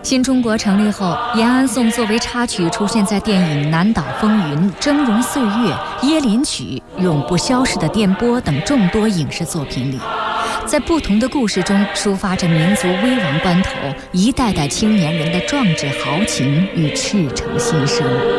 新中国成立后，延安颂作为插曲出现在电影《南岛风云》《峥嵘岁月》《椰林曲》《永不消逝的电波》等众多影视作品里，在不同的故事中抒发着民族危亡关头一代代青年人的壮志豪情与赤诚心声。